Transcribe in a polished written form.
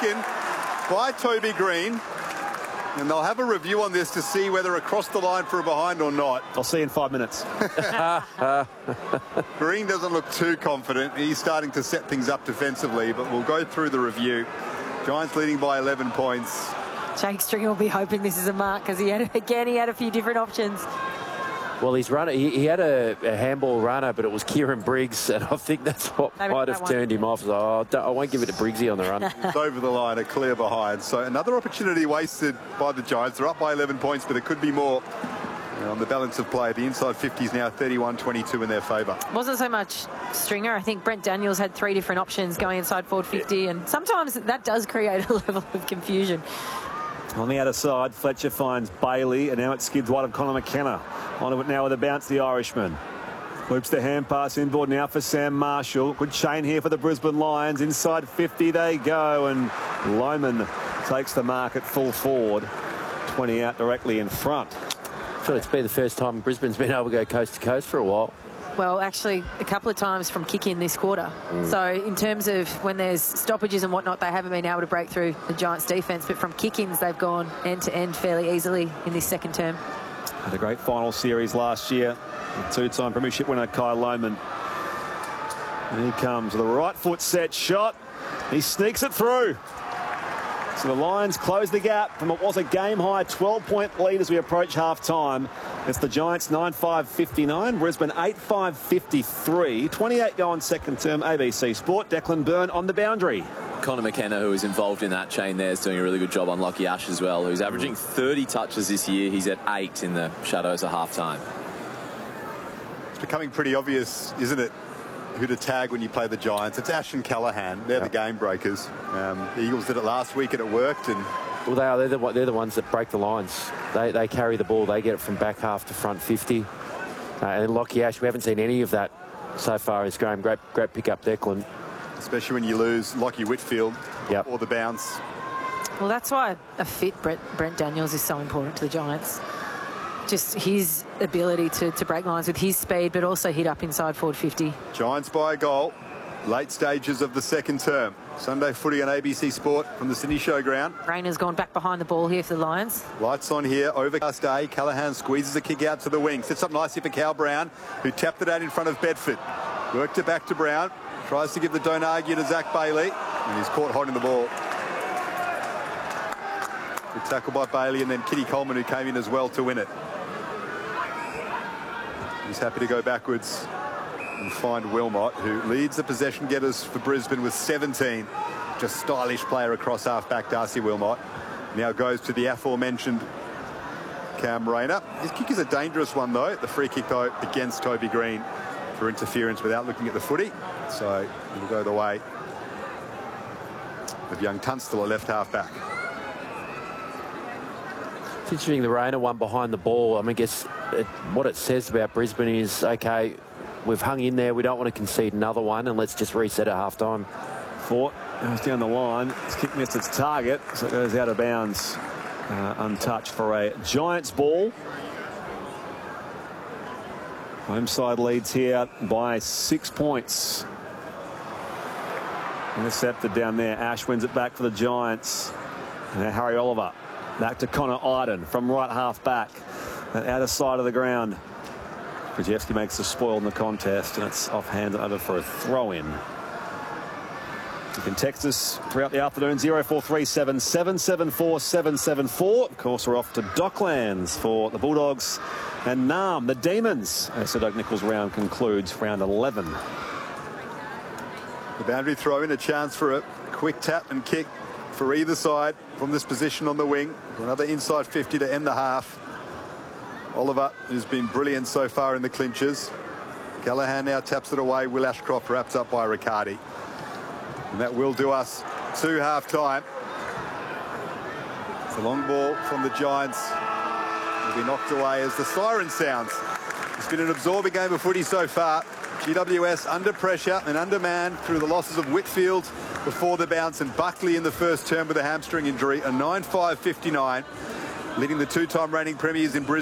taken by Toby Green. And they'll have a review on this to see whether across the line for a behind or not. I'll see you in 5 minutes. Green doesn't look too confident. He's starting to set things up defensively, but we'll go through the review. Giants leading by 11 points. Jake Stringer will be hoping this is a mark because he had a few different options. Well, his runner, he had a handball runner, but it was Kieran Briggs, and I think that's what might have turned him off. So, I won't give it to Briggsy on the run. It's over the line, a clear behind. So another opportunity wasted by the Giants. They're up by 11 points, but it could be more. On the balance of play, the inside 50 is now 31-22 in their favour. Wasn't so much Stringer. I think Brent Daniels had 3 different options going inside forward 50, and sometimes that does create a level of confusion. On the outer side, Fletcher finds Bailey, and now it skids wide of Connor McKenna. On it now with a bounce, the Irishman. Loops the hand pass inboard now for Sam Marshall. Good chain here for the Brisbane Lions. Inside 50 they go, and Lohman takes the mark at full forward. 20 out directly in front. Sure, it's been the first time Brisbane's been able to go coast to coast for a while. Well, actually, a couple of times from kick-in this quarter. So in terms of when there's stoppages and whatnot, they haven't been able to break through the Giants' defence. But from kick-ins, they've gone end-to-end fairly easily in this second term. Had a great final series last year. The two-time premiership winner, Kai Lohman. And he comes with a right foot set shot. He sneaks it through. So the Lions close the gap from what was a game-high 12-point lead as we approach half-time. It's the Giants 9-5-59, Brisbane 8-5-53. 28 go on second term, ABC Sport. Declan Byrne on the boundary. Connor McKenna, who is involved in that chain there, is doing a really good job on Lockie Ash as well, who's averaging 30 touches this year. He's at 8 in the shadows of half-time. It's becoming pretty obvious, isn't it, who to tag when you play the Giants? It's Ash and Callaghan. They're the game breakers. The Eagles did it last week and it worked. And well, they are. They're the ones that break the lines. They carry the ball. They get it from back half to front 50. And Lockie Ash, we haven't seen any of that so far. Is Graham. Great pick up, Declan. Especially when you lose Lockie Whitfield or the bounce. Well, that's why a fit Brent Daniels is so important to the Giants. Just his ability to break lines with his speed, but also hit up inside forward 50. Giants by a goal. Late stages of the second term. Sunday footy on ABC Sport from the Sydney Showground. Rain has gone back behind the ball here for the Lions. Lights on here, overcast day. Callaghan squeezes a kick out to the wing. Sits up nicely for Cal Brown, who tapped it out in front of Bedford. Worked it back to Brown. Tries to give the don't argue to Zach Bailey. And he's caught holding the ball. Good tackle by Bailey, and then Kitty Coleman, who came in as well to win it. He's happy to go backwards and find Wilmot, who leads the possession getters for Brisbane with 17. Just stylish player across half-back, Darcy Wilmot. Now goes to the aforementioned Cam Rayner. His kick is a dangerous one, though. The free kick, though, against Toby Green for interference without looking at the footy. So it'll go the way of young Tunstall, a left half-back. It's interesting, the Rayner one behind the ball. I mean, I guess what it says about Brisbane is, OK, we've hung in there. We don't want to concede another one, and let's just reset at half-time. Fort goes down the line. His kick missed its target, so it goes out of bounds, untouched for a Giants ball. Home side leads here by 6 points. Intercepted down there. Ash wins it back for the Giants. And now Harry Oliver back to Connor Iden from right half back. That outer side of the ground. Krzyzewski makes the spoil in the contest, and it's offhand over for a throw-in. You can text us throughout the afternoon, 0437 774 774. Of course, we're off to Docklands for the Bulldogs and Nam, the Demons, as Sir Doug Nicholls' round concludes round 11. The boundary throw in, a chance for a quick tap and kick for either side from this position on the wing. Another inside 50 to end the half. Oliver has been brilliant so far in the clinches. Callaghan now taps it away. Will Ashcroft wrapped up by Riccardi. And that will do us to half-time. It's a long ball from the Giants. Will be knocked away as the siren sounds. It's been an absorbing game of footy so far. GWS under pressure and undermanned through the losses of Whitfield before the bounce and Buckley in the first term with a hamstring injury. A 9-5-59, leading the two-time reigning premiers in Brisbane.